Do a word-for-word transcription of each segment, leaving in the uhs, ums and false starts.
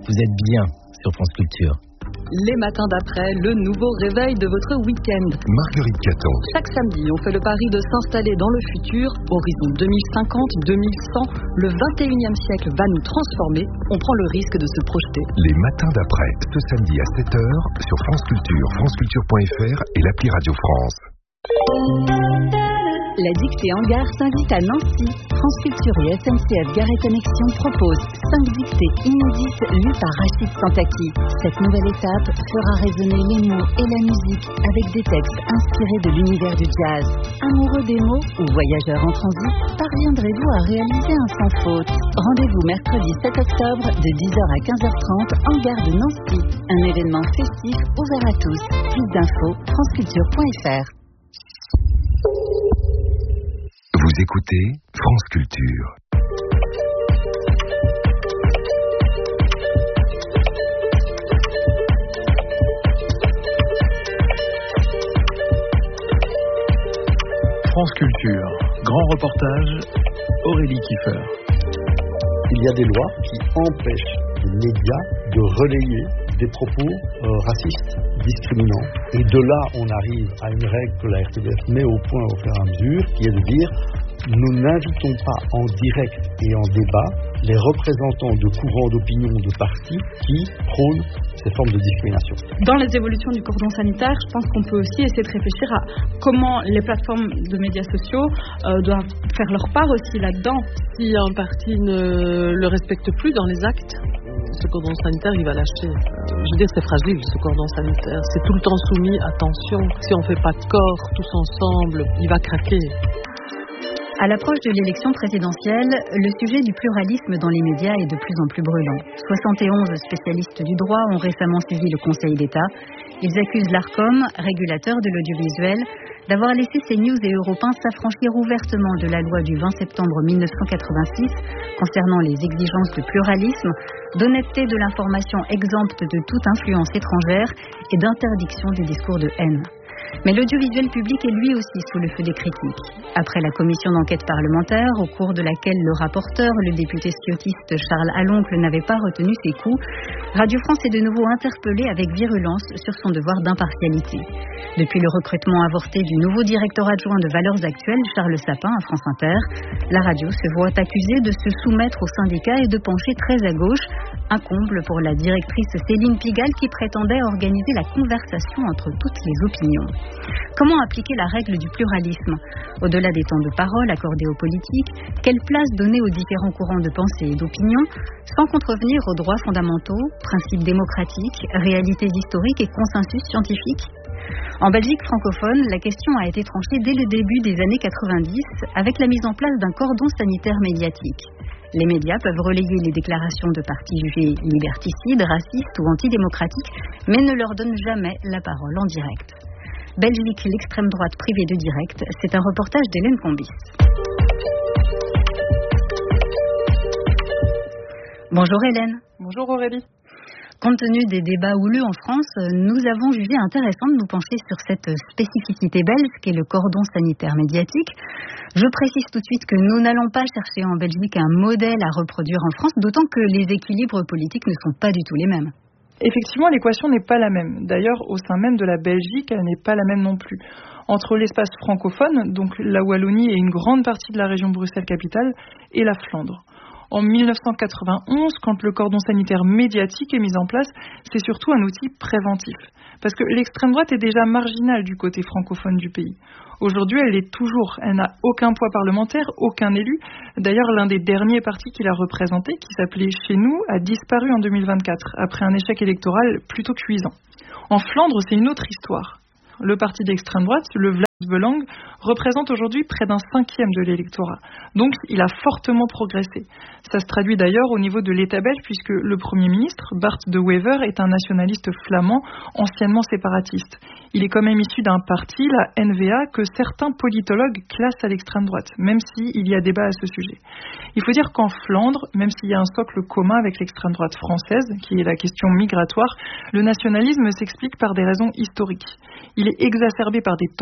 vous êtes bien sur France Culture. Les matins d'après, le nouveau réveil de votre week-end. Marguerite Caton. Chaque samedi, on fait le pari de s'installer dans le futur. Horizon deux mille cinquante, deux mille cent, le vingt et unième siècle va nous transformer. On prend le risque de se projeter. Les matins d'après, ce samedi à sept heures sur France Culture, franceculture point f r et l'appli Radio France. La dictée en gare s'invite à Nancy. France Culture et S N C F Gare et Connexion proposent cinq dictées inédites lues par Rachid Santaki. Cette nouvelle étape fera résonner les mots et la musique avec des textes inspirés de l'univers du jazz. Amoureux des mots ou voyageurs en transit, parviendrez-vous à réaliser un sans faute? Rendez-vous mercredi sept octobre de dix heures à quinze heures trente en gare de Nancy. Un événement festif ouvert à tous. Plus d'infos, franceculture point f r. Vous écoutez France Culture. France Culture, grand reportage, Aurélie Kiefer. Il y a des lois qui empêchent les médias de relayer des propos euh, racistes, discriminants. Et de là, on arrive à une règle que la R T B F met au point au fur et à mesure, qui est de dire nous n'invitons pas en direct et en débat les représentants de courants d'opinion de partis qui prônent ces formes de discrimination. Dans les évolutions du cordon sanitaire, je pense qu'on peut aussi essayer de réfléchir à comment les plateformes de médias sociaux euh, doivent faire leur part aussi là-dedans. Si un parti ne le respecte plus dans les actes, ce cordon sanitaire, il va lâcher. Je veux dire, c'est fragile, ce cordon sanitaire. C'est tout le temps soumis à tension. Si on ne fait pas de corps tous ensemble, il va craquer. À l'approche de l'élection présidentielle, le sujet du pluralisme dans les médias est de plus en plus brûlant. soixante et onze spécialistes du droit ont récemment saisi le Conseil d'État. Ils accusent l'Arcom, régulateur de l'audiovisuel, d'avoir laissé CNews et Europe un s'affranchir ouvertement de la loi du vingt septembre mille neuf cent quatre-vingt-six concernant les exigences de pluralisme, d'honnêteté de l'information exempte de toute influence étrangère et d'interdiction du discours de haine. Mais l'audiovisuel public est lui aussi sous le feu des critiques. Après la commission d'enquête parlementaire, au cours de laquelle le rapporteur, le député sciotiste Charles Aloncle, n'avait pas retenu ses coups, Radio France est de nouveau interpellée avec virulence sur son devoir d'impartialité. Depuis le recrutement avorté du nouveau directeur adjoint de Valeurs Actuelles, Charles Sapin, à France Inter, la radio se voit accusée de se soumettre aux syndicats et de pencher très à gauche, un comble pour la directrice Céline Pigalle qui prétendait organiser la conversation entre toutes les opinions. Comment appliquer la règle du pluralisme? Au-delà des temps de parole accordés aux politiques, quelle place donner aux différents courants de pensée et d'opinion, sans contrevenir aux droits fondamentaux, principes démocratiques, réalités historiques et consensus scientifiques? En Belgique francophone, la question a été tranchée dès le début des années quatre-vingt-dix avec la mise en place d'un cordon sanitaire médiatique. Les médias peuvent relayer les déclarations de partis jugés liberticides, racistes ou antidémocratiques, mais ne leur donnent jamais la parole en direct. Belgique, l'extrême droite privée de direct, c'est un reportage d'Hélène Combis. Bonjour Hélène. Bonjour Aurélie. Compte tenu des débats houleux en France, nous avons jugé intéressant de nous pencher sur cette spécificité belge qu'est le cordon sanitaire médiatique. Je précise tout de suite que nous n'allons pas chercher en Belgique un modèle à reproduire en France, d'autant que les équilibres politiques ne sont pas du tout les mêmes. Effectivement, l'équation n'est pas la même. D'ailleurs, au sein même de la Belgique, elle n'est pas la même non plus. Entre l'espace francophone, donc la Wallonie et une grande partie de la région Bruxelles-Capitale, et la Flandre. En mille neuf cent quatre-vingt-onze, quand le cordon sanitaire médiatique est mis en place, c'est surtout un outil préventif. Parce que l'extrême droite est déjà marginale du côté francophone du pays. Aujourd'hui, elle l'est toujours. Elle n'a aucun poids parlementaire, aucun élu. D'ailleurs, l'un des derniers partis qui l'a représenté, qui s'appelait Chez nous, a disparu en deux mille vingt-quatre, après un échec électoral plutôt cuisant. En Flandre, c'est une autre histoire. Le parti d'extrême droite, le Vlaams Belang, représente aujourd'hui près d'un cinquième de l'électorat. Donc, il a fortement progressé. Ça se traduit d'ailleurs au niveau de l'État belge, puisque le Premier ministre, Bart De Wever, est un nationaliste flamand, anciennement séparatiste. Il est quand même issu d'un parti, la N V A, que certains politologues classent à l'extrême droite, même s'il y a débat à ce sujet. Il faut dire qu'en Flandre, même s'il y a un socle commun avec l'extrême droite française, qui est la question migratoire, le nationalisme s'explique par des raisons historiques. Il est exacerbé par des tensions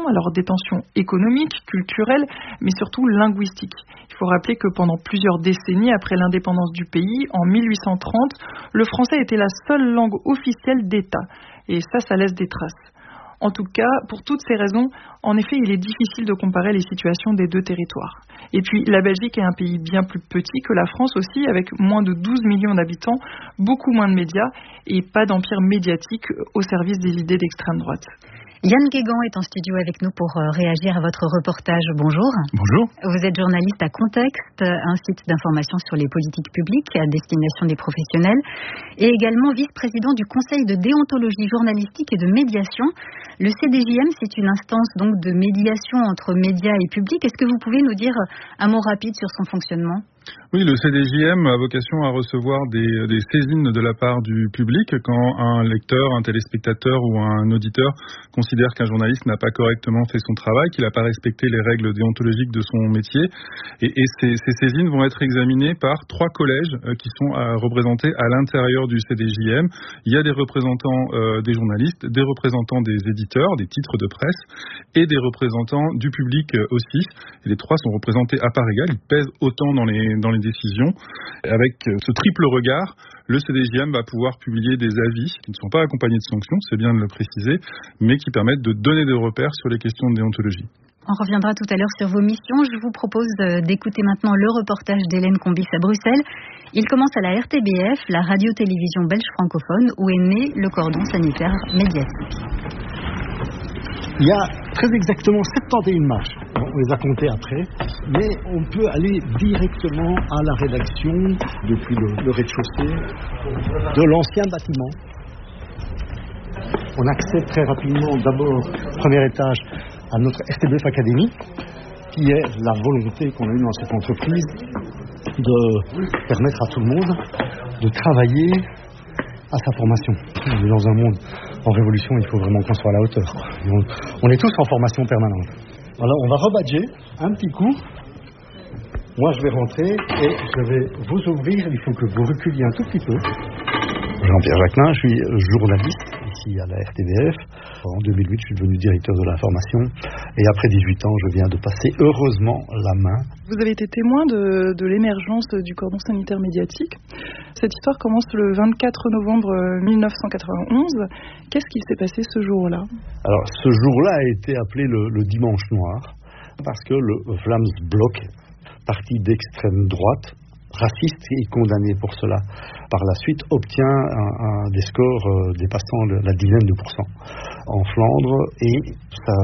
alors des tensions économiques, culturelles, mais surtout linguistiques. Il faut rappeler que pendant plusieurs décennies après l'indépendance du pays, en mille huit cent trente, le français était la seule langue officielle d'État. Et ça, ça laisse des traces. En tout cas, pour toutes ces raisons, en effet, il est difficile de comparer les situations des deux territoires. Et puis, la Belgique est un pays bien plus petit que la France aussi, avec moins de douze millions d'habitants, beaucoup moins de médias et pas d'empire médiatique au service des idées d'extrême droite. Yann Guégan est en studio avec nous pour réagir à votre reportage. Bonjour. Bonjour. Vous êtes journaliste à Contexte, un site d'information sur les politiques publiques à destination des professionnels, et également vice-président du Conseil de déontologie journalistique et de médiation. Le C D J M, c'est une instance donc de médiation entre médias et public. Est-ce que vous pouvez nous dire un mot rapide sur son fonctionnement ? Oui, le C D J M a vocation à recevoir des, des saisines de la part du public quand un lecteur, un téléspectateur ou un auditeur considère qu'un journaliste n'a pas correctement fait son travail, qu'il n'a pas respecté les règles déontologiques de son métier. Et, et ces, ces saisines vont être examinées par trois collèges euh, qui sont euh, représentés à l'intérieur du C D J M. Il y a des représentants euh, des journalistes, des représentants des éditeurs, des titres de presse et des représentants du public euh, aussi. Et les trois sont représentés à part égale, ils pèsent autant dans les dans les décisions. Avec ce triple regard, le C D J M va pouvoir publier des avis qui ne sont pas accompagnés de sanctions, c'est bien de le préciser, mais qui permettent de donner des repères sur les questions de déontologie. On reviendra tout à l'heure sur vos missions. Je vous propose d'écouter maintenant le reportage d'Hélène Combis à Bruxelles. Il commence à la R T B F, la radio-télévision belge francophone, où est né le cordon sanitaire médiatique. Il y a très exactement soixante et onze marches. On les a comptées après, mais on peut aller directement à la rédaction depuis le, le rez-de-chaussée de l'ancien bâtiment. On accède très rapidement d'abord, premier étage, à notre R T B F Academy, qui est la volonté qu'on a eue dans cette entreprise de permettre à tout le monde de travailler à sa formation. On est dans un monde en révolution, il faut vraiment qu'on soit à la hauteur. On, on est tous en formation permanente. Voilà, on va rebadger un petit coup. Moi, je vais rentrer et je vais vous ouvrir. Il faut que vous reculiez un tout petit peu. Jean-Pierre Jacquelin, je suis journaliste ici à la R T B F. En deux mille huit, je suis devenu directeur de l'information. Et après dix-huit ans, je viens de passer heureusement la main. Vous avez été témoin de, de l'émergence du cordon sanitaire médiatique. Cette histoire commence le vingt-quatre novembre mille neuf cent quatre-vingt-onze. Qu'est-ce qui s'est passé ce jour-là ? Alors, ce jour-là a été appelé le, le dimanche noir, parce que le Vlaams-Blok, parti d'extrême droite, raciste et condamné pour cela, par la suite obtient un, un, des scores euh, dépassant le, la dizaine de pourcents en Flandre, et ça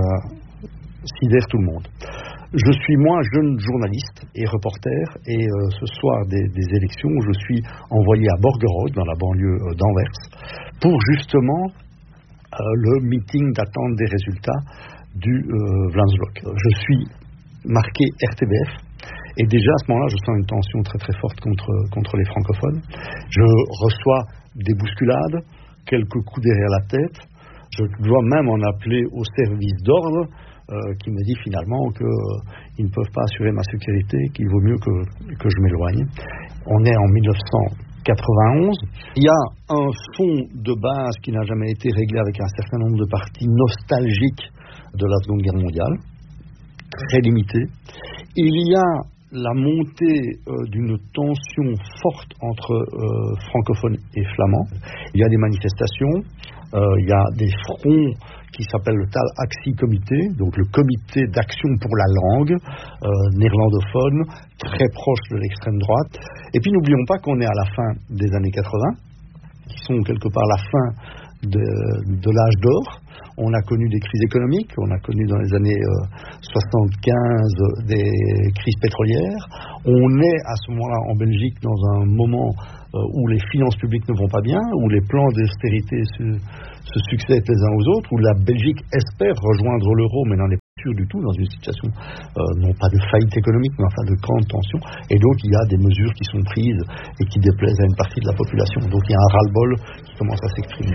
sidère tout le monde. Je suis moi jeune journaliste et reporter, et euh, ce soir des, des élections, je suis envoyé à Borgerode, dans la banlieue euh, d'Anvers, pour justement euh, le meeting d'attente des résultats du euh, Vlaams-Blok. Je suis marqué R T B F, et déjà à ce moment-là, je sens une tension très très forte contre, contre les francophones. Je reçois des bousculades, quelques coups derrière la tête. Je dois même en appeler au service d'ordre, euh, qui me dit finalement qu'ils euh, ne peuvent pas assurer ma sécurité, qu'il vaut mieux que, que je m'éloigne. On est en mille neuf cent quatre-vingt-onze. Il y a un fond de base qui n'a jamais été réglé avec un certain nombre de partis nostalgiques de la Seconde Guerre mondiale, très limité. Il y a la montée euh, d'une tension forte entre euh, francophones et flamands. Il y a des manifestations, euh, il y a des fronts qui s'appellent le Tal Actie Comité, donc le comité d'action pour la langue euh, néerlandophone, très proche de l'extrême droite. Et puis n'oublions pas qu'on est à la fin des années quatre-vingts, qui sont quelque part la fin de, de l'âge d'or. On a connu des crises économiques, on a connu dans les années euh, soixante-quinze des crises pétrolières. On est à ce moment-là en Belgique dans un moment euh, où les finances publiques ne vont pas bien, où les plans d'austérité se, se succèdent les uns aux autres, où la Belgique espère rejoindre l'euro, mais n'en est pas sûr du tout, dans une situation euh, non pas de faillite économique, mais enfin de grande tension. Et donc il y a des mesures qui sont prises et qui déplaisent à une partie de la population. Donc il y a un ras-le-bol qui commence à s'exprimer.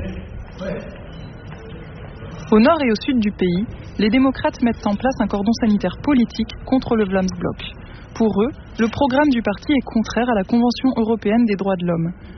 Au nord et au sud du pays, les démocrates mettent en place un cordon sanitaire politique contre le Vlaams-Blok. Pour eux, le programme du parti est contraire à la Convention européenne des droits de l'homme.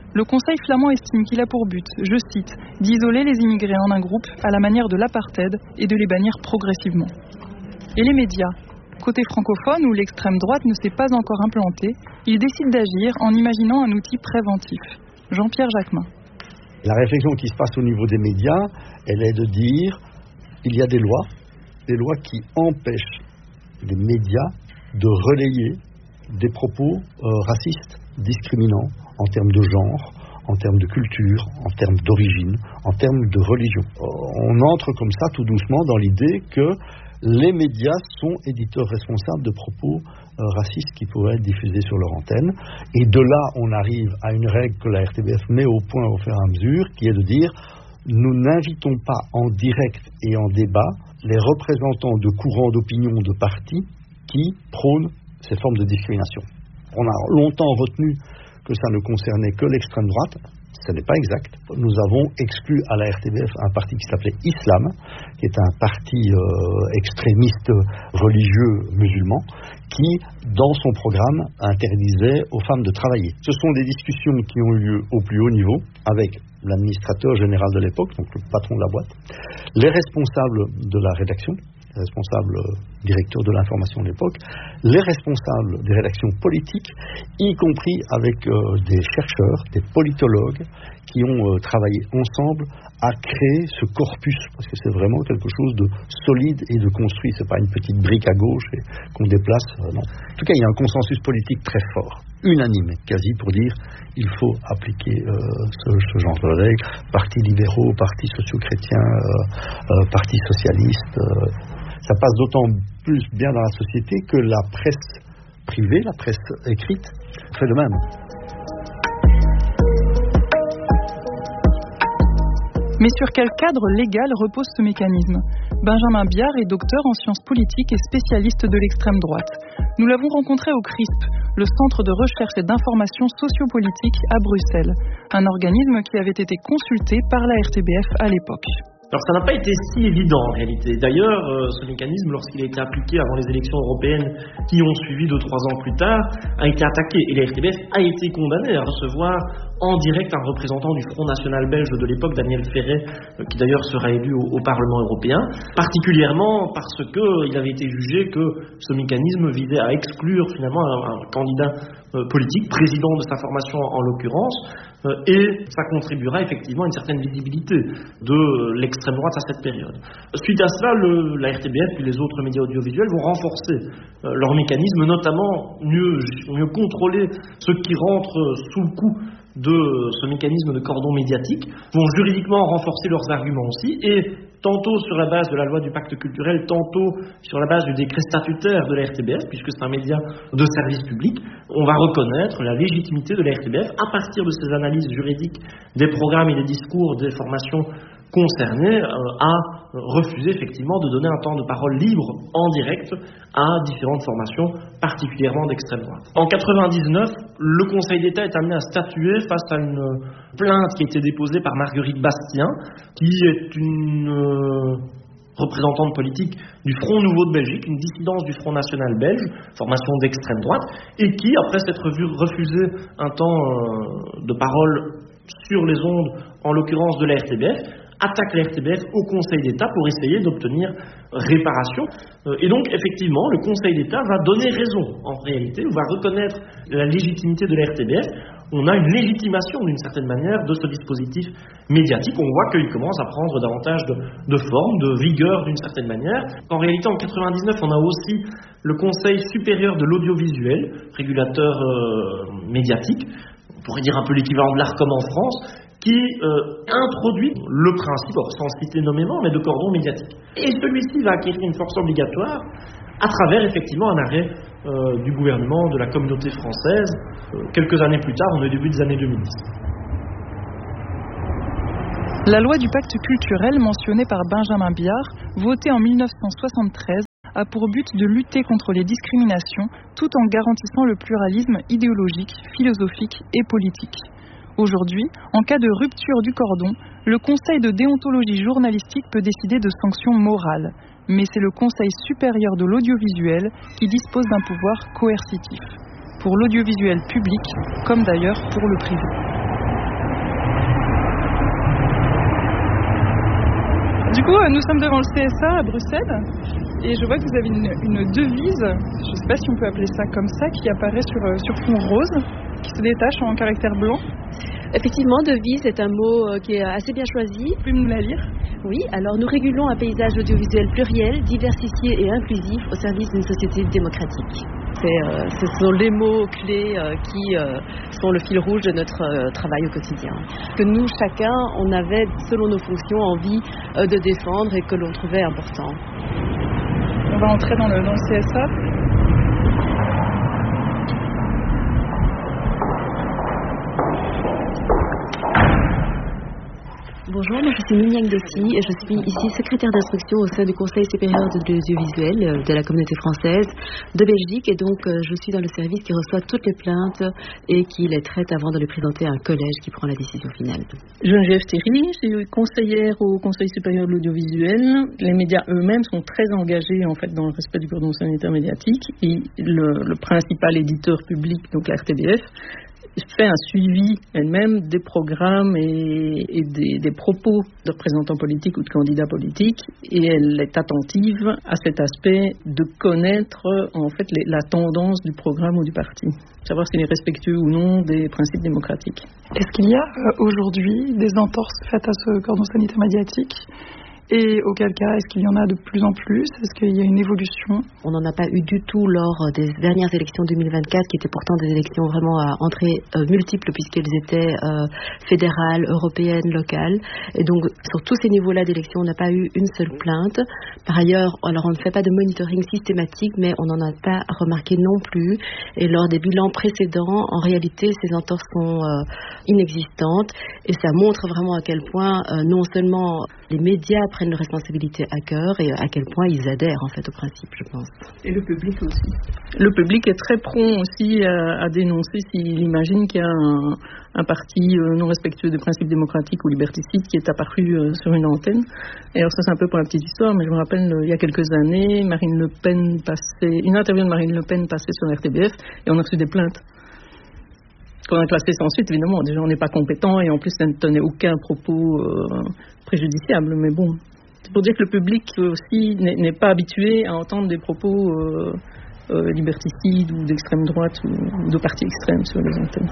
Le Conseil flamand estime qu'il a pour but, je cite, d'isoler les immigrés en un groupe à la manière de l'apartheid et de les bannir progressivement. Et les médias ? Côté francophone, où l'extrême droite ne s'est pas encore implantée, ils décident d'agir en imaginant un outil préventif. Jean-Pierre Jacquemin. La réflexion qui se passe au niveau des médias, elle est de dire il y a des lois, des lois qui empêchent les médias de relayer des propos euh, racistes, discriminants, en termes de genre, en termes de culture, en termes d'origine, en termes de religion. On entre comme ça tout doucement dans l'idée que les médias sont éditeurs responsables de propos euh, racistes qui pourraient être diffusés sur leur antenne. Et de là, on arrive à une règle que la R T B F met au point au fur et à mesure, qui est de dire nous n'invitons pas en direct et en débat les représentants de courants d'opinion de partis qui prônent ces formes de discrimination. On a longtemps retenu que ça ne concernait que l'extrême droite. Ce n'est pas exact. Nous avons exclu à la R T B F un parti qui s'appelait Islam, qui est un parti euh, extrémiste religieux musulman, qui, dans son programme, interdisait aux femmes de travailler. Ce sont des discussions qui ont eu lieu au plus haut niveau, avec l'administrateur général de l'époque, donc le patron de la boîte, les responsables de la rédaction, les responsables directeurs de l'information de l'époque, les responsables des rédactions politiques, y compris avec euh, des chercheurs, des politologues, qui ont euh, travaillé ensemble à créer ce corpus, parce que c'est vraiment quelque chose de solide et de construit. C'est pas une petite brique à gauche et qu'on déplace, euh, non. En tout cas, il y a un consensus politique très fort, unanime quasi, pour dire il faut appliquer euh, ce, ce genre de règles. Partis libéraux, partis socio-chrétiens, euh, euh, partis socialistes. Euh, ça passe d'autant plus bien dans la société que la presse privée, la presse écrite, fait de même. Mais sur quel cadre légal repose ce mécanisme ? Benjamin Biard est docteur en sciences politiques et spécialiste de l'extrême droite. Nous l'avons rencontré au CRISP, le Centre de recherche et d'information sociopolitique à Bruxelles, un organisme qui avait été consulté par la R T B F à l'époque. Alors ça n'a pas été si évident en réalité. D'ailleurs, euh, ce mécanisme, lorsqu'il a été appliqué avant les élections européennes qui ont suivi deux trois ans plus tard, a été attaqué. Et la R T B F a été condamnée à recevoir en direct un représentant du Front National belge de l'époque, Daniel Ferret, euh, qui d'ailleurs sera élu au, au Parlement européen, particulièrement parce qu'il avait été jugé que ce mécanisme visait à exclure finalement un, un candidat euh, politique, président de sa formation en, en l'occurrence, euh, et ça contribuera effectivement à une certaine visibilité de l'extrême droite à cette période. Suite à cela, le, la R T B F et les autres médias audiovisuels vont renforcer euh, leur mécanisme, notamment mieux, mieux contrôler ceux qui rentrent sous le coup de ce mécanisme de cordon médiatique, vont juridiquement renforcer leurs arguments aussi, et tantôt sur la base de la loi du pacte culturel, tantôt sur la base du décret statutaire de la R T B F, puisque c'est un média de service public, on va reconnaître la légitimité de la R T B F à partir de ces analyses juridiques des programmes et des discours des formations concernées, euh, à refuser effectivement de donner un temps de parole libre en direct à différentes formations, particulièrement d'extrême droite. En quatre-vingt-dix-neuf, le Conseil d'État est amené à statuer face à une plainte qui a été déposée par Marguerite Bastien, qui est une euh, représentante politique du Front Nouveau de Belgique, une dissidence du Front National belge, formation d'extrême droite, et qui, après s'être vu refuser un temps euh, de parole sur les ondes, en l'occurrence de la R T B F, attaque la R T B F au Conseil d'État pour essayer d'obtenir réparation. Et donc, effectivement, le Conseil d'État va donner raison, en réalité, va reconnaître la légitimité de la R T B F. On a une légitimation, d'une certaine manière, de ce dispositif médiatique. On voit qu'il commence à prendre davantage de, de forme, de vigueur, d'une certaine manière. En réalité, en quatre-vingt-dix-neuf, on a aussi le Conseil supérieur de l'audiovisuel, régulateur euh, médiatique, on pourrait dire un peu l'équivalent de l'ARCOM en France, qui euh, introduit le principe, sans citer nommément, mais de cordon médiatique. Et celui-ci va acquérir une force obligatoire à travers effectivement un arrêt euh, du gouvernement de la communauté française, euh, quelques années plus tard, au début des années deux mille dix. La loi du pacte culturel mentionnée par Benjamin Biard, votée en mille neuf cent soixante-treize, a pour but de lutter contre les discriminations tout en garantissant le pluralisme idéologique, philosophique et politique. Aujourd'hui, en cas de rupture du cordon, le Conseil de déontologie journalistique peut décider de sanctions morales. Mais c'est le Conseil supérieur de l'audiovisuel qui dispose d'un pouvoir coercitif. Pour l'audiovisuel public, comme d'ailleurs pour le privé. Du coup, nous sommes devant le C S A à Bruxelles et je vois que vous avez une, une devise, je ne sais pas si on peut appeler ça comme ça, qui apparaît sur, sur fond rose, qui se détache en caractère blanc. Effectivement, devise est un mot qui est assez bien choisi. Vous pouvez nous la lire ? Oui, alors nous régulons un paysage audiovisuel pluriel, diversifié et inclusif au service d'une société démocratique. C'est, euh, ce sont les mots clés euh, qui euh, sont le fil rouge de notre euh, travail au quotidien. Que nous, chacun, on avait, selon nos fonctions, envie euh, de défendre et que l'on trouvait important. On va entrer dans le, dans le C S A. Bonjour, moi je suis Mignac Dessy et je suis ici secrétaire d'instruction au sein du Conseil supérieur de l'audiovisuel de la communauté française de Belgique et donc je suis dans le service qui reçoit toutes les plaintes et qui les traite avant de les présenter à un collège qui prend la décision finale. Geneviève Théry, je suis conseillère au Conseil supérieur de l'audiovisuel. Les médias eux-mêmes sont très engagés en fait dans le respect du cordon sanitaire médiatique et le, le principal éditeur public, donc la R T B F, fait un suivi elle-même des programmes et, et des, des propos de représentants politiques ou de candidats politiques et elle est attentive à cet aspect de connaître en fait les, la tendance du programme ou du parti, savoir s'il est respectueux ou non des principes démocratiques. Est-ce qu'il y a euh, aujourd'hui des entorses faites à ce cordon sanitaire médiatique ? Et auquel cas, est-ce qu'il y en a de plus en plus ? Est-ce qu'il y a une évolution ? On n'en a pas eu du tout lors des dernières élections deux mille vingt-quatre, qui étaient pourtant des élections vraiment à entrée euh, multiples, puisqu'elles étaient euh, fédérales, européennes, locales. Et donc, sur tous ces niveaux-là d'élections, on n'a pas eu une seule plainte. Par ailleurs, alors on ne fait pas de monitoring systématique, mais on n'en a pas remarqué non plus. Et lors des bilans précédents, en réalité, ces entorses sont euh, inexistantes. Et ça montre vraiment à quel point, euh, non seulement les médias prennent leurs responsabilités à cœur et à quel point ils adhèrent en fait au principe, je pense. Et le public aussi. Le public est très prompt aussi à, à dénoncer s'il imagine qu'il y a un, un parti euh, non respectueux des principes démocratiques ou liberticides qui est apparu euh, sur une antenne. Et alors ça c'est un peu pour la petite histoire, mais je me rappelle euh, il y a quelques années, Marine Le Pen passait, une interview de Marine Le Pen passait sur la R T B F et on a reçu des plaintes. Qu'on a classé sans suite, évidemment. Déjà, on n'est pas compétent et en plus, ça ne tenait aucun propos euh, préjudiciable. Mais bon, c'est pour dire que le public aussi n'est, n'est pas habitué à entendre des propos euh, euh, liberticides ou d'extrême droite ou, ou de partis extrêmes sur les antennes.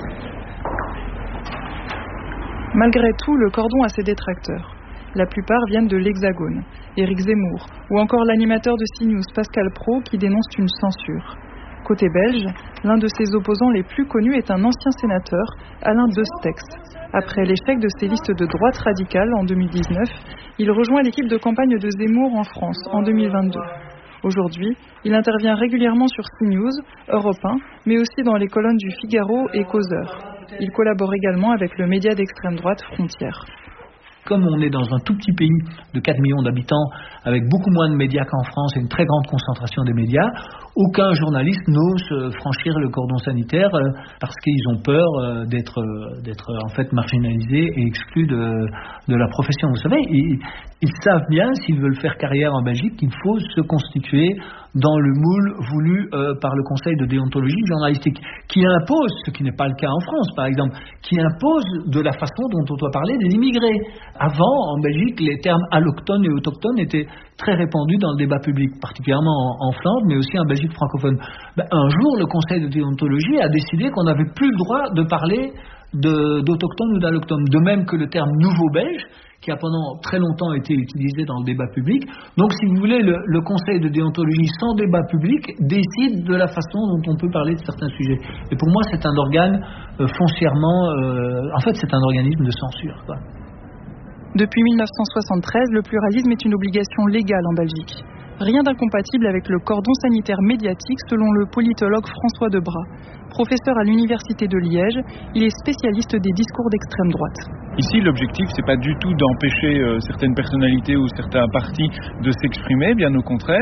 Malgré tout, le cordon a ses détracteurs. La plupart viennent de l'Hexagone, Éric Zemmour, ou encore l'animateur de CNews, Pascal Praud, qui dénonce une censure. Côté belge, l'un de ses opposants les plus connus est un ancien sénateur, Alain Destex. Après l'échec de ses listes de droite radicale en deux mille dix-neuf, il rejoint l'équipe de campagne de Zemmour en France en deux mille vingt-deux. Aujourd'hui, il intervient régulièrement sur CNews, Europe un, mais aussi dans les colonnes du Figaro et Causeur. Il collabore également avec le média d'extrême droite Frontières. Comme on est dans un tout petit pays de quatre millions d'habitants, avec beaucoup moins de médias qu'en France et une très grande concentration des médias, aucun journaliste n'ose franchir le cordon sanitaire parce qu'ils ont peur d'être, d'être en fait marginalisés et exclus de, de la profession. Vous savez, ils, ils savent bien, s'ils veulent faire carrière en Belgique, qu'il faut se constituer dans le moule voulu euh, par le Conseil de déontologie journalistique, qui impose, ce qui n'est pas le cas en France par exemple, qui impose de la façon dont on doit parler des immigrés. Avant, en Belgique, les termes allochtones et autochtones étaient très répandus dans le débat public, particulièrement en, en Flandre, mais aussi en Belgique francophone. Ben, un jour, le Conseil de déontologie a décidé qu'on n'avait plus le droit de parler de, d'autochtones ou d'allochtones, de même que le terme nouveau belge, qui a pendant très longtemps été utilisé dans le débat public. Donc, si vous voulez, le, le Conseil de déontologie sans débat public décide de la façon dont on peut parler de certains sujets. Et pour moi, c'est un organe euh, foncièrement... Euh, en fait, c'est un organisme de censure, quoi. Depuis mille neuf cent soixante-treize, le pluralisme est une obligation légale en Belgique. Rien d'incompatible avec le cordon sanitaire médiatique selon le politologue François Debras. Professeur à l'université de Liège, il est spécialiste des discours d'extrême droite. Ici, l'objectif, c'est pas du tout d'empêcher euh, certaines personnalités ou certains partis de s'exprimer, bien au contraire.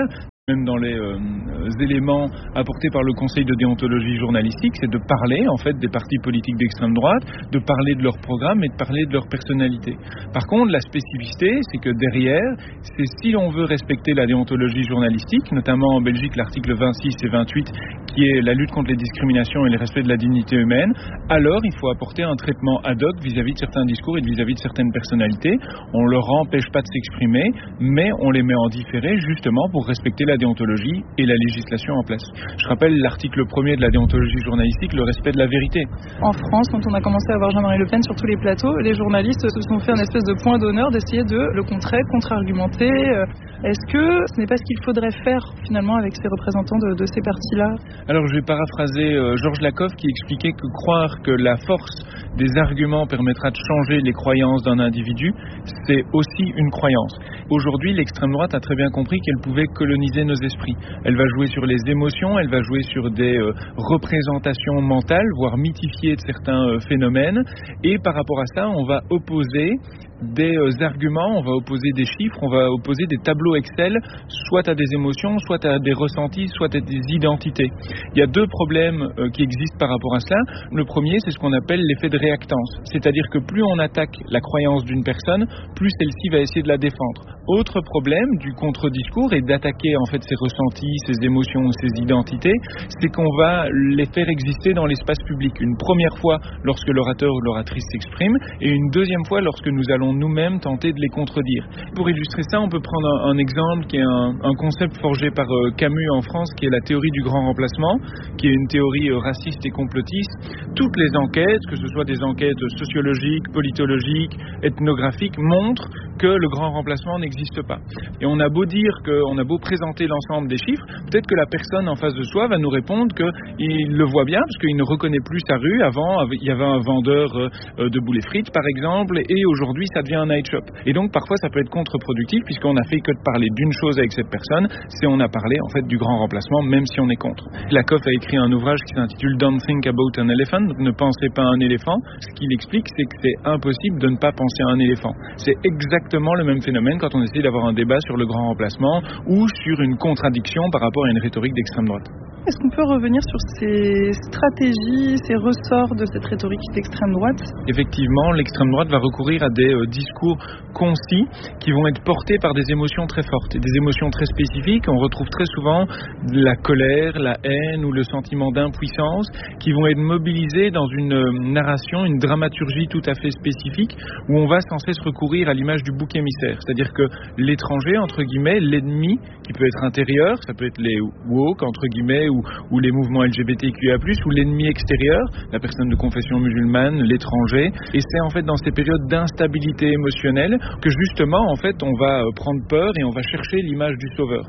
Même dans les euh, éléments apportés par le Conseil de déontologie journalistique, c'est de parler en fait des partis politiques d'extrême droite, de parler de leur programme et de parler de leur personnalité. Par contre, la spécificité, c'est que derrière, c'est si l'on veut respecter la déontologie journalistique, notamment en Belgique l'article vingt-six et vingt-huit, qui est la lutte contre les discriminations et le respect de la dignité humaine, alors il faut apporter un traitement ad hoc vis-à-vis de certains discours et vis-à-vis de certaines personnalités. On leur empêche pas de s'exprimer, mais on les met en différé justement pour respecter la la déontologie et la législation en place. Je rappelle l'article premier de la déontologie journalistique, le respect de la vérité. En France, quand on a commencé à voir Jean-Marie Le Pen sur tous les plateaux, les journalistes se sont fait un espèce de point d'honneur d'essayer de le contrer, contre-argumenter. Est-ce que ce n'est pas ce qu'il faudrait faire finalement avec ces représentants de, de ces partis-là? Alors je vais paraphraser euh, Georges Lakoff qui expliquait que croire que la force des arguments permettra de changer les croyances d'un individu, c'est aussi une croyance. Aujourd'hui, l'extrême droite a très bien compris qu'elle pouvait coloniser nos esprits. Elle va jouer sur les émotions, elle va jouer sur des euh, représentations mentales, voire mythifier de certains euh, phénomènes. Et par rapport à ça, on va opposer des euh, arguments, on va opposer des chiffres, on va opposer des tableaux Excel, soit à des émotions, soit à des ressentis, soit à des identités. Il y a deux problèmes euh, qui existent par rapport à cela. Le premier, c'est ce qu'on appelle l'effet de réactance. C'est-à-dire que plus on attaque la croyance d'une personne, plus celle-ci va essayer de la défendre. Autre problème du contre-discours et d'attaquer en fait ses ressentis, ses émotions, ses identités, c'est qu'on va les faire exister dans l'espace public. Une première fois lorsque l'orateur ou l'oratrice s'exprime et une deuxième fois lorsque nous allons nous-mêmes tenter de les contredire. Pour illustrer ça, on peut prendre un, un exemple qui est un, un concept forgé par euh, Camus en France, qui est la théorie du grand remplacement, qui est une théorie euh, raciste et complotiste. Toutes les enquêtes, que ce soit des enquêtes sociologiques, politologiques, ethnographiques, montrent que le grand remplacement n'existe pas. Et on a beau dire qu'on a beau présenter l'ensemble des chiffres, peut-être que la personne en face de soi va nous répondre qu'il le voit bien, parce qu'il ne reconnaît plus sa rue. Avant, il y avait un vendeur euh, de boulet frites, par exemple, et aujourd'hui, ça devient un night shop. Et donc, parfois, ça peut être contre-productif, puisqu'on a fait que de parler d'une chose avec cette personne, c'est on a parlé, en fait, du grand remplacement, même si on est contre. Lakoff a écrit un ouvrage qui s'intitule Don't Think About an Elephant, donc ne pensez pas à un éléphant. Ce qu'il explique, c'est que c'est impossible de ne pas penser à un éléphant. C'est exactement le même phénomène quand on essaie d'avoir un débat sur le grand remplacement ou sur une contradiction par rapport à une rhétorique d'extrême droite. Est-ce qu'on peut revenir sur ces stratégies, ces ressorts de cette rhétorique d'extrême droite? Effectivement, l'extrême droite va recourir à des euh, discours concis qui vont être portés par des émotions très fortes et des émotions très spécifiques. On retrouve très souvent la colère, la haine ou le sentiment d'impuissance qui vont être mobilisés dans une euh, narration, une dramaturgie tout à fait spécifique où on va sans cesse recourir à l'image du bouc émissaire. C'est-à-dire que l'étranger, entre guillemets, l'ennemi, qui peut être intérieur, ça peut être les woke, entre guillemets, Ou, ou les mouvements L G B T Q I A plus, ou l'ennemi extérieur, la personne de confession musulmane, l'étranger. Et c'est en fait dans ces périodes d'instabilité émotionnelle que justement en fait on va prendre peur et on va chercher l'image du sauveur.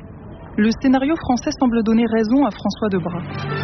Le scénario français semble donner raison à François Debras.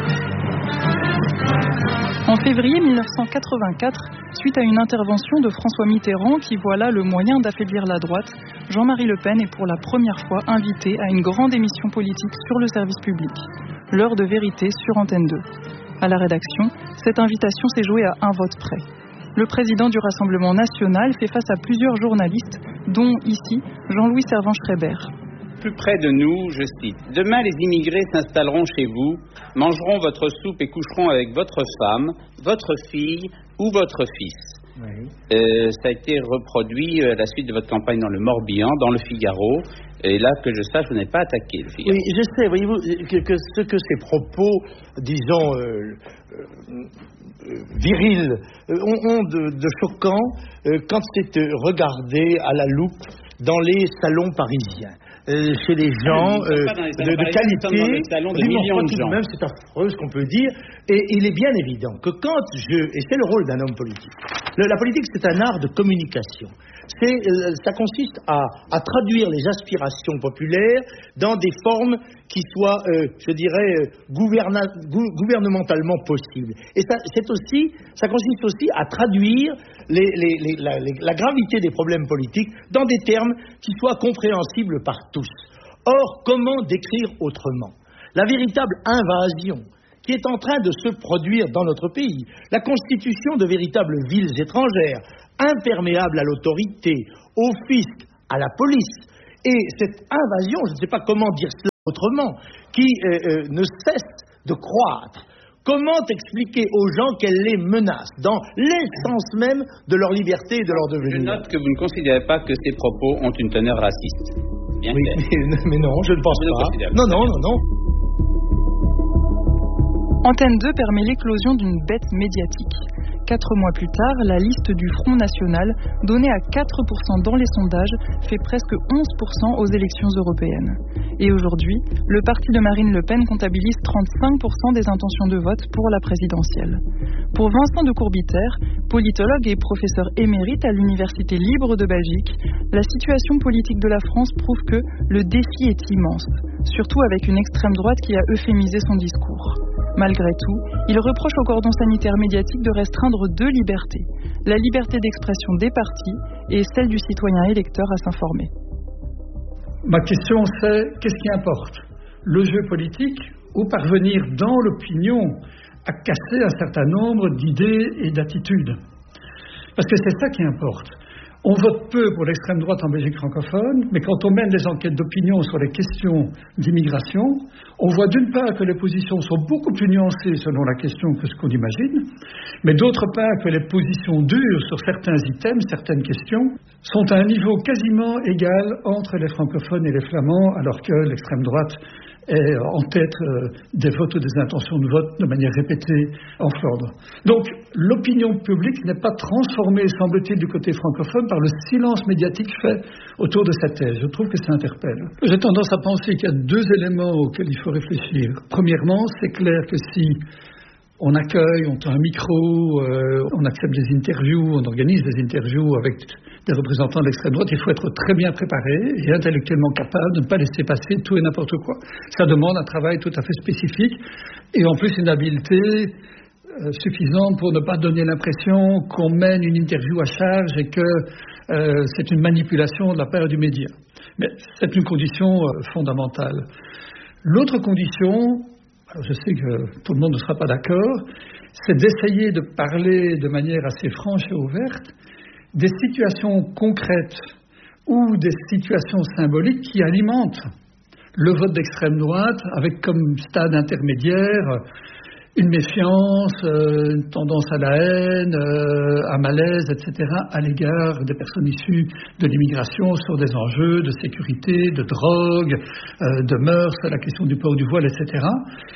En février mille neuf cent quatre-vingt-quatre, suite à une intervention de François Mitterrand qui voit là le moyen d'affaiblir la droite, Jean-Marie Le Pen est pour la première fois invité à une grande émission politique sur le service public. L'heure de vérité sur Antenne deux. À la rédaction, cette invitation s'est jouée à un vote près. Le président du Rassemblement national fait face à plusieurs journalistes, dont ici Jean-Louis Servan-Schreiber. Plus près de nous, je cite, « Demain, les immigrés s'installeront chez vous, mangeront votre soupe et coucheront avec votre femme, votre fille ou votre fils. » Oui. Euh, ça a été reproduit à la suite de votre campagne dans le Morbihan, dans le Figaro. Et là, que je sache, vous n'avez pas attaqué le Figaro. Oui, je sais, voyez-vous, que, que ce que ces propos, disons, euh, euh, virils, euh, ont de, de choquant euh, quand c'est euh, regardé à la loupe dans les salons parisiens. Euh, chez les gens euh, de, de qualité, dans les salons de millions de gens. Même c'est affreux ce qu'on peut dire. Et il est bien évident que quand je, et c'est le rôle d'un homme politique, le, la politique c'est un art de communication. C'est, euh, ça consiste à, à traduire les aspirations populaires dans des formes qui soient, euh, je dirais, euh, gouverna, gou, gouvernementalement possibles. Et ça, c'est aussi, ça consiste aussi à traduire les, les, les, la, les, la gravité des problèmes politiques dans des termes qui soient compréhensibles par tous. Or, comment décrire autrement la véritable invasion qui est en train de se produire dans notre pays, la constitution de véritables villes étrangères, imperméables à l'autorité, au fisc, à la police. Et cette invasion, je ne sais pas comment dire cela, autrement, qui euh, euh, ne cesse de croître. Comment expliquer aux gens qu'elle les menace dans l'essence même de leur liberté et de leur devenir? Je note que vous ne considérez pas que ces propos ont une teneur raciste. Bien oui, mais, mais non, je ne pense je pas. Ne non, non, non, non. Antenne deux permet l'éclosion d'une bête médiatique. Quatre mois plus tard, la liste du Front National, donnée à quatre pour cent dans les sondages, fait presque onze pour cent aux élections européennes. Et aujourd'hui, le parti de Marine Le Pen comptabilise trente-cinq pour cent des intentions de vote pour la présidentielle. Pour Vincent de Courbiter, politologue et professeur émérite à l'Université libre de Belgique, la situation politique de la France prouve que le défi est immense, surtout avec une extrême droite qui a euphémisé son discours. Malgré tout, il reproche au cordon sanitaire médiatique de restreindre deux libertés, la liberté d'expression des partis et celle du citoyen électeur à s'informer. Ma question c'est, qu'est-ce qui importe? Le jeu politique ou parvenir dans l'opinion à casser un certain nombre d'idées et d'attitudes? Parce que c'est ça qui importe. On vote peu pour l'extrême droite en Belgique francophone, mais quand on mène des enquêtes d'opinion sur les questions d'immigration, on voit d'une part que les positions sont beaucoup plus nuancées selon la question que ce qu'on imagine, mais d'autre part que les positions dures sur certains items, certaines questions, sont à un niveau quasiment égal entre les francophones et les flamands, alors que l'extrême droite est en tête euh, des votes ou des intentions de vote de manière répétée en Flandre. Donc, l'opinion publique n'est pas transformée, semble-t-il, du côté francophone par le silence médiatique fait autour de cette thèse. Je trouve que ça interpelle. J'ai tendance à penser qu'il y a deux éléments auxquels il faut réfléchir. Premièrement, c'est clair que si on accueille, on tend un micro, euh, on accepte des interviews, on organise des interviews avec des représentants de l'extrême droite, il faut être très bien préparé et intellectuellement capable de ne pas laisser passer tout et n'importe quoi. Ça demande un travail tout à fait spécifique et en plus une habileté euh, suffisante pour ne pas donner l'impression qu'on mène une interview à charge et que euh, c'est une manipulation de la part du média. Mais c'est une condition euh, fondamentale. L'autre condition, alors je sais que tout le monde ne sera pas d'accord, c'est d'essayer de parler de manière assez franche et ouverte des situations concrètes ou des situations symboliques qui alimentent le vote d'extrême droite avec comme stade intermédiaire une méfiance, euh, une tendance à la haine, euh, à malaise, et cetera à l'égard des personnes issues de l'immigration sur des enjeux de sécurité, de drogue, euh, de mœurs, la question du port du voile, et cetera.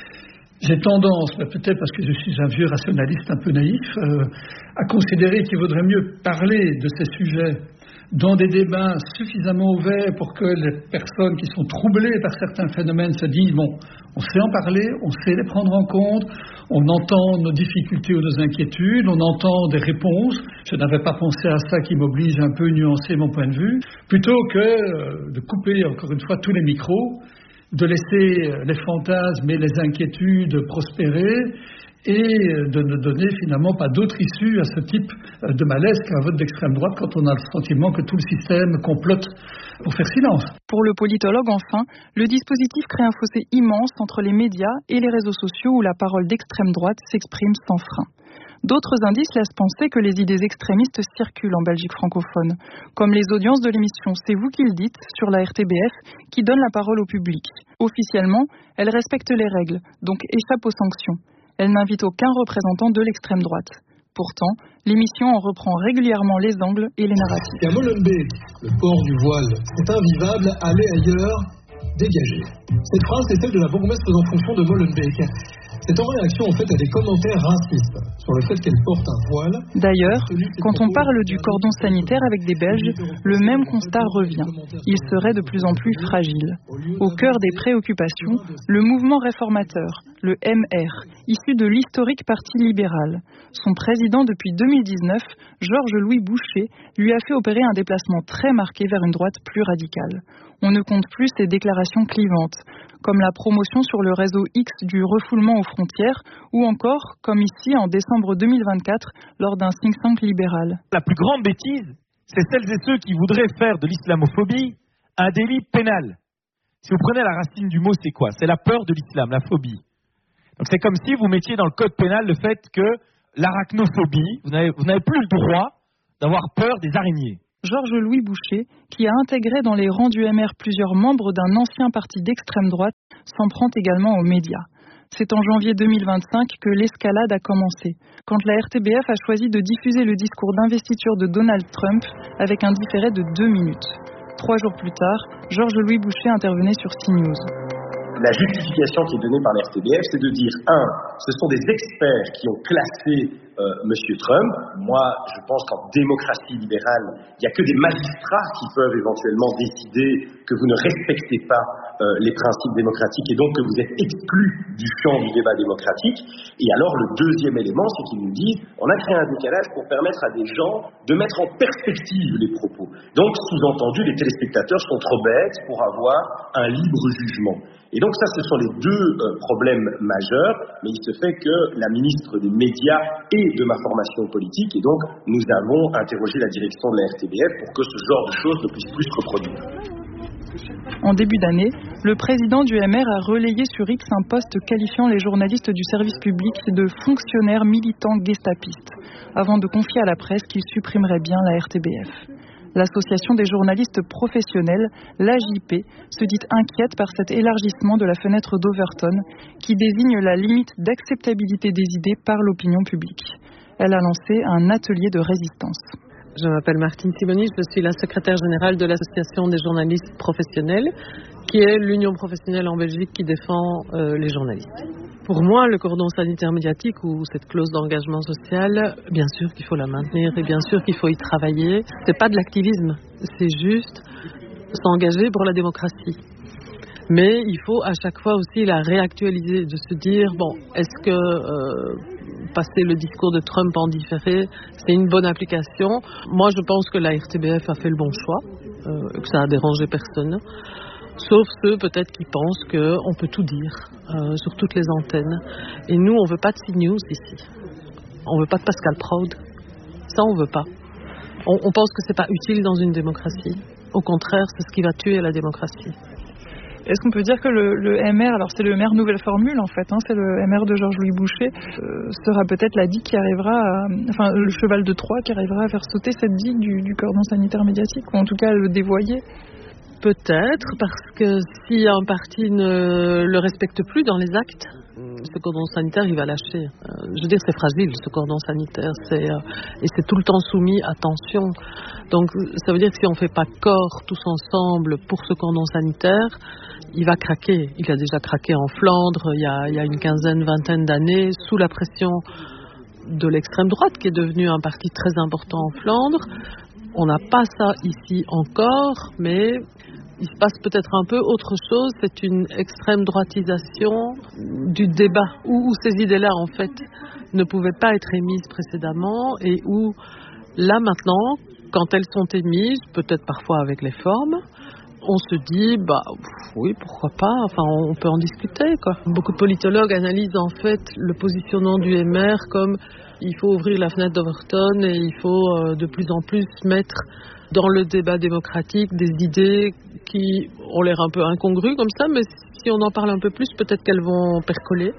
J'ai tendance, mais peut-être parce que je suis un vieux rationaliste un peu naïf, euh, à considérer qu'il vaudrait mieux parler de ces sujets dans des débats suffisamment ouverts pour que les personnes qui sont troublées par certains phénomènes se disent « bon, on sait en parler, on sait les prendre en compte, on entend nos difficultés ou nos inquiétudes, on entend des réponses, je n'avais pas pensé à ça qui m'oblige un peu à nuancer mon point de vue », plutôt que euh, de couper encore une fois tous les micros, de laisser les fantasmes et les inquiétudes prospérer et de ne donner finalement pas d'autre issue à ce type de malaise qu'un vote d'extrême droite quand on a le sentiment que tout le système complote pour faire silence. Pour le politologue, enfin, le dispositif crée un fossé immense entre les médias et les réseaux sociaux où la parole d'extrême droite s'exprime sans frein. D'autres indices laissent penser que les idées extrémistes circulent en Belgique francophone, comme les audiences de l'émission C'est vous qui le dites sur la R T B F qui donne la parole au public. Officiellement, elle respecte les règles, donc échappe aux sanctions. Elle n'invite aucun représentant de l'extrême droite. Pourtant, l'émission en reprend régulièrement les angles et les narratifs. Et à Molenbeek, le port du voile est invivable, allez ailleurs, dégagez. Cette phrase est celle de la bourgmestre en fonction de Molenbeek. C'est en réaction en fait à des commentaires racistes sur le fait qu'elle porte un voile. D'ailleurs, quand on parle du cordon sanitaire avec des Belges, le même constat revient. Il serait de plus en plus fragile. Au cœur des préoccupations, le mouvement réformateur, le M R, issu de l'historique Parti libéral. Son président depuis deux mille dix-neuf, Georges-Louis Boucher, lui a fait opérer un déplacement très marqué vers une droite plus radicale. On ne compte plus ses déclarations clivantes, comme la promotion sur le réseau X du refoulement aux frontières, ou encore, comme ici en décembre deux mille vingt-quatre, lors d'un think tank libéral. La plus grande bêtise, c'est celles et ceux qui voudraient faire de l'islamophobie un délit pénal. Si vous prenez la racine du mot, c'est quoi? C'est la peur de l'islam, la phobie. Donc c'est comme si vous mettiez dans le code pénal le fait que l'arachnophobie, vous n'avez, vous n'avez plus le droit d'avoir peur des araignées. Georges-Louis Boucher, qui a intégré dans les rangs du M R plusieurs membres d'un ancien parti d'extrême droite, s'en prend également aux médias. C'est en janvier deux mille vingt-cinq que l'escalade a commencé, quand la R T B F a choisi de diffuser le discours d'investiture de Donald Trump avec un différé de deux minutes. Trois jours plus tard, Georges-Louis Boucher intervenait sur CNews. La justification qui est donnée par la R T B F, c'est de dire, un, ce sont des experts qui ont classé euh, M. Trump. Moi, je pense qu'en démocratie libérale, il n'y a que des magistrats qui peuvent éventuellement décider que vous ne respectez pas euh, les principes démocratiques et donc que vous êtes exclu du champ du débat démocratique. Et alors, le deuxième élément, c'est qu'ils nous disent, on a créé un décalage pour permettre à des gens de mettre en perspective les propos. Donc, sous-entendu, les téléspectateurs sont trop bêtes pour avoir un libre jugement. Et donc ça, ce sont les deux euh, problèmes majeurs, mais il se fait que la ministre des Médias est de ma formation politique, et donc nous avons interrogé la direction de la R T B F pour que ce genre de choses ne puisse plus se reproduire. En début d'année, le président du M R a relayé sur X un post qualifiant les journalistes du service public de fonctionnaires militants gestapistes, avant de confier à la presse qu'il supprimerait bien la R T B F. L'Association des journalistes professionnels, l'A J P, se dit inquiète par cet élargissement de la fenêtre d'Overton qui désigne la limite d'acceptabilité des idées par l'opinion publique. Elle a lancé un atelier de résistance. Je m'appelle Martine Simonis, je suis la secrétaire générale de l'Association des journalistes professionnels, qui est l'union professionnelle en Belgique qui défend euh, les journalistes. Pour moi, le cordon sanitaire médiatique ou cette clause d'engagement social, bien sûr qu'il faut la maintenir et bien sûr qu'il faut y travailler. C'est pas de l'activisme, c'est juste s'engager pour la démocratie. Mais il faut à chaque fois aussi la réactualiser, de se dire, bon, est-ce que euh, passer le discours de Trump en différé, c'est une bonne application? Moi, je pense que la R T B F a fait le bon choix, euh, que ça a dérangé personne. Sauf ceux peut-être qui pensent qu'on peut tout dire euh, sur toutes les antennes. Et nous, on ne veut pas de CNews ici. On ne veut pas de Pascal Proud. Ça, on ne veut pas. On, on pense que ce n'est pas utile dans une démocratie. Au contraire, c'est ce qui va tuer la démocratie. Est-ce qu'on peut dire que le, le M R, alors c'est le M R nouvelle formule en fait, hein, c'est le M R de Georges-Louis Boucher, euh, sera peut-être la digue qui arrivera, à, enfin le cheval de Troie qui arrivera à faire sauter cette digue du, du cordon sanitaire médiatique, ou en tout cas à le dévoyer? Peut-être, parce que si un parti ne le respecte plus dans les actes, ce cordon sanitaire, il va lâcher. Euh, je veux dire, c'est fragile, ce cordon sanitaire, c'est, euh, et c'est tout le temps soumis à tension. Donc, ça veut dire que si on ne fait pas corps tous ensemble pour ce cordon sanitaire, il va craquer. Il a déjà craqué en Flandre, il y a, il y a une quinzaine, vingtaine d'années, sous la pression de l'extrême droite, qui est devenue un parti très important en Flandre. On n'a pas ça ici encore, mais il se passe peut-être un peu autre chose. C'est une extrême droitisation du débat, où, où ces idées-là, en fait, ne pouvaient pas être émises précédemment, et où, là, maintenant, quand elles sont émises, peut-être parfois avec les formes, on se dit, bah oui, pourquoi pas, enfin, on peut en discuter, quoi. Beaucoup de politologues analysent, en fait, le positionnement du M R comme il faut ouvrir la fenêtre d'Overton et il faut euh, de plus en plus mettre dans le débat démocratique des idées qui ont l'air un peu incongrues comme ça, mais si on en parle un peu plus, peut-être qu'elles vont percoler.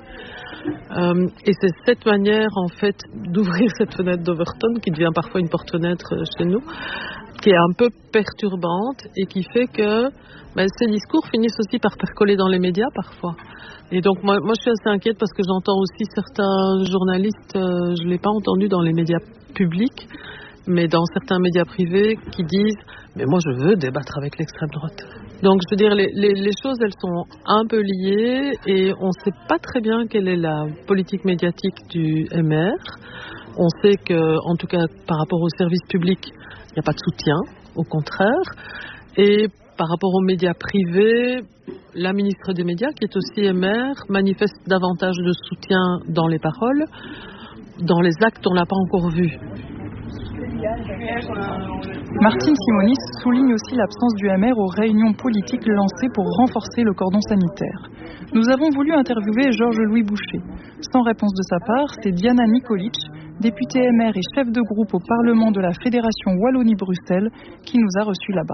Euh, et c'est cette manière, en fait, d'ouvrir cette fenêtre d'Overton, qui devient parfois une porte-fenêtre chez nous, qui est un peu perturbante et qui fait que ben, ces discours finissent aussi par percoler dans les médias parfois. Et donc moi, moi je suis assez inquiète parce que j'entends aussi certains journalistes, euh, je ne l'ai pas entendu dans les médias publics, mais dans certains médias privés qui disent « mais moi je veux débattre avec l'extrême droite ». Donc je veux dire, les, les, les choses elles sont un peu liées et on ne sait pas très bien quelle est la politique médiatique du M R. On sait que, en tout cas par rapport aux services publics, il n'y a pas de soutien, au contraire. Et par rapport aux médias privés, la ministre des Médias, qui est aussi M R, manifeste davantage de soutien dans les paroles. Dans les actes, on ne l'a pas encore vu. Martine Simonis souligne aussi l'absence du M R aux réunions politiques lancées pour renforcer le cordon sanitaire. Nous avons voulu interviewer Georges-Louis Boucher. Sans réponse de sa part, c'est Diana Nikolic, députée M R et chef de groupe au Parlement de la Fédération Wallonie-Bruxelles, qui nous a reçus là-bas.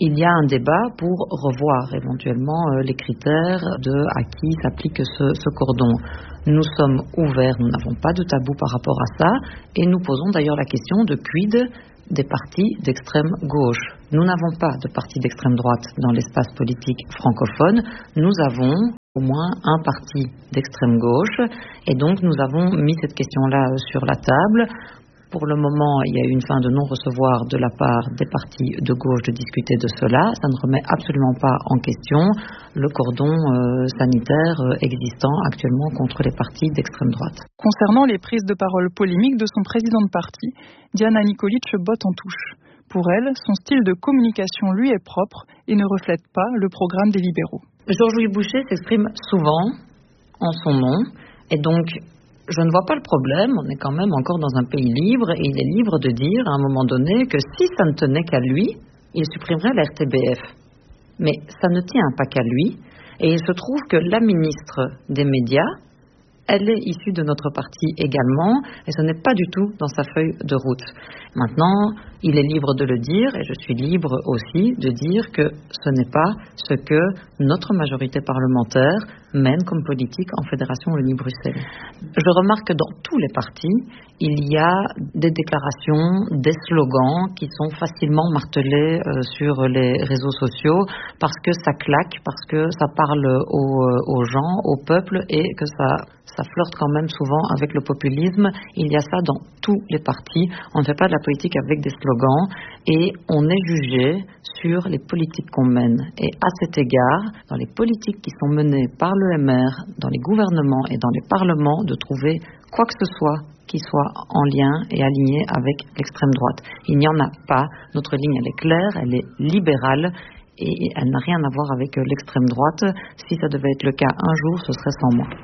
il y a un débat pour revoir éventuellement euh, les critères de à qui s'applique ce, ce cordon. Nous sommes ouverts, nous n'avons pas de tabou par rapport à ça, et nous posons d'ailleurs la question de quid des partis d'extrême gauche. Nous n'avons pas de parti d'extrême droite dans l'espace politique francophone, nous avons au moins un parti d'extrême gauche, et donc nous avons mis cette question-là sur la table. Pour le moment, il y a eu une fin de non-recevoir de la part des partis de gauche de discuter de cela. Ça ne remet absolument pas en question le cordon euh, sanitaire euh, existant actuellement contre les partis d'extrême droite. Concernant les prises de parole polémiques de son président de parti, Diana Nikolic botte en touche. Pour elle, son style de communication lui est propre et ne reflète pas le programme des libéraux. Georges-Louis Boucher s'exprime souvent en son nom et donc je ne vois pas le problème, on est quand même encore dans un pays libre et il est libre de dire à un moment donné que si ça ne tenait qu'à lui, il supprimerait la R T B F. Mais ça ne tient pas qu'à lui et il se trouve que la ministre des médias, elle est issue de notre parti également et ce n'est pas du tout dans sa feuille de route. Maintenant, il est libre de le dire et je suis libre aussi de dire que ce n'est pas ce que notre majorité parlementaire mène comme politique en Fédération Wallonie-Bruxelles. Je remarque que dans tous les partis, il y a des déclarations, des slogans qui sont facilement martelés euh, sur les réseaux sociaux parce que ça claque, parce que ça parle aux, aux gens, au peuple et que ça, ça flirte quand même souvent avec le populisme. Il y a ça dans tous les partis. On ne fait pas de la politique avec des slogans et on est jugé sur les politiques qu'on mène. Et à cet égard, dans les politiques qui sont menées par l'E M R, dans les gouvernements et dans les parlements, de trouver quoi que ce soit qui soit en lien et aligné avec l'extrême droite. Il n'y en a pas. Notre ligne, elle est claire, elle est libérale et elle n'a rien à voir avec l'extrême droite. Si ça devait être le cas un jour, ce serait sans moi.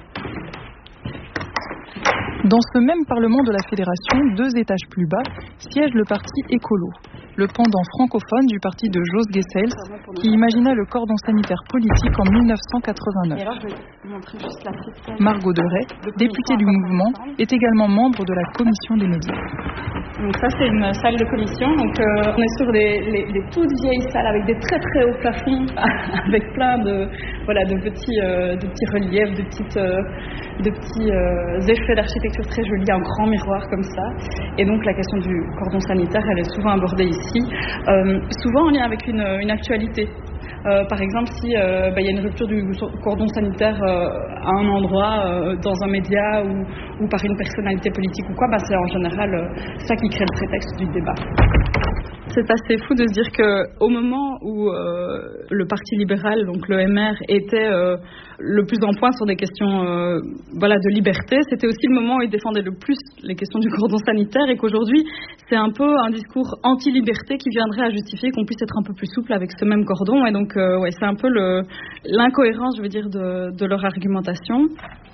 Dans ce même Parlement de la Fédération, deux étages plus bas, siège le parti écolo, le pendant francophone du parti de Jos Gesells, qui imagina le cordon sanitaire politique en mille neuf cent quatre-vingt-neuf. Margot Deray, députée du mouvement, est également membre de la commission des médias. Donc ça, c'est une salle de commission. Donc euh, on est sur des, les, les toutes vieilles salles avec des très très hauts plafonds, avec plein de voilà de petits euh, de petits reliefs, de petites euh, de petits euh, effets d'architecture très jolis, un grand miroir comme ça. Et donc la question du cordon sanitaire, elle est souvent abordée ici, euh, souvent en lien avec une, une actualité. Euh, par exemple, si euh, bah, y a une rupture du cordon sanitaire euh, à un endroit, euh, dans un média ou, ou par une personnalité politique ou quoi, bah, c'est en général euh, ça qui crée le prétexte du débat. C'est assez fou de se dire qu'au moment où euh, le Parti libéral, donc le M R, était euh, le plus en point sur des questions euh, voilà, de liberté, c'était aussi le moment où il défendait le plus les questions du cordon sanitaire et qu'aujourd'hui, c'est un peu un discours anti-liberté qui viendrait à justifier qu'on puisse être un peu plus souple avec ce même cordon. Et donc, euh, ouais, c'est un peu le, l'incohérence, je veux dire, de, de leur argumentation.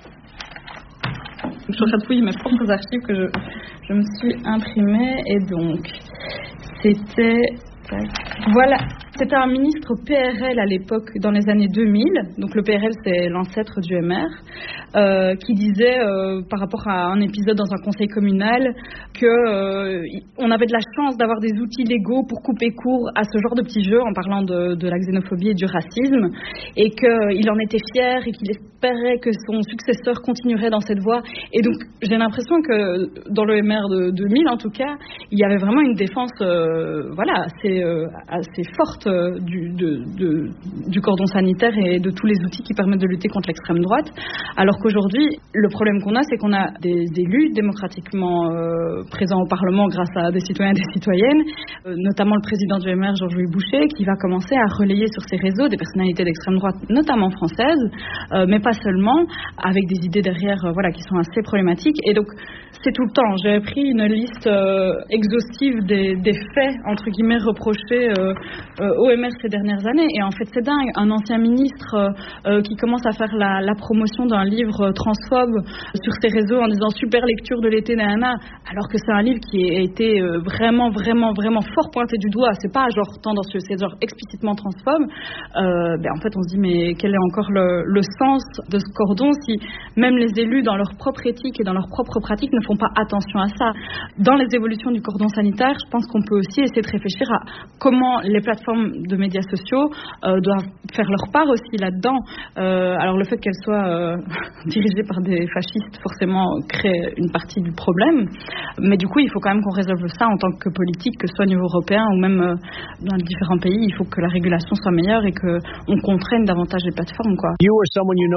Je suis en train de fouiller mes propres archives que je, je me suis imprimées et donc... C'était, voilà, c'était un ministre P R L à l'époque, dans les années deux mille. Donc le P R L, c'est l'ancêtre du M R, euh, qui disait, euh, par rapport à un épisode dans un conseil communal, que euh, on avait de la chance d'avoir des outils légaux pour couper court à ce genre de petits jeux, en parlant de, de la xénophobie et du racisme, et qu'il en était fier et qu'il espérait que son successeur continuerait dans cette voie. Et donc j'ai l'impression que dans le M R de deux mille, en tout cas, il y avait vraiment une défense, euh, voilà, assez, euh, assez forte euh, du, de, de, du cordon sanitaire et de tous les outils qui permettent de lutter contre l'extrême droite. Alors qu'aujourd'hui, le problème qu'on a, c'est qu'on a des élus démocratiquement euh, présents au Parlement grâce à des citoyens et des citoyennes, euh, notamment le président du M R, Georges-Louis Boucher, qui va commencer à relayer sur ses réseaux des personnalités d'extrême droite, notamment françaises, euh, mais pas seulement, avec des idées derrière euh, voilà, qui sont assez problématiques. Et donc, c'est tout le temps. J'ai pris une liste euh, exhaustive des, des faits, entre guillemets, reprochés euh, euh, au M R ces dernières années. Et en fait, c'est dingue. Un ancien ministre euh, euh, qui commence à faire la, la promotion d'un livre transphobe sur ses réseaux en disant super lecture de l'été Nana, alors que c'est un livre qui a été euh, vraiment, vraiment, vraiment fort pointé du doigt. C'est pas genre tendancieux, c'est genre explicitement transphobe. Euh, ben, en fait, on se dit, mais quel est encore le, le sens de ce cordon si même les élus, dans leur propre éthique et dans leur propre pratique, ne font pas attention à ça. Dans les évolutions du cordon sanitaire, je pense qu'on peut aussi essayer de réfléchir à comment les plateformes plateformes de médias sociaux euh, doivent faire leur part aussi là-dedans. Euh, alors le fait qu'elles soient euh, dirigées par des fascistes forcément crée une partie du problème, mais du coup il faut quand même qu'on résolve ça en tant que politique, que ce soit au niveau européen ou même euh, dans les différents pays. Il faut que la régulation soit meilleure et qu'on contraigne davantage les plateformes, quoi.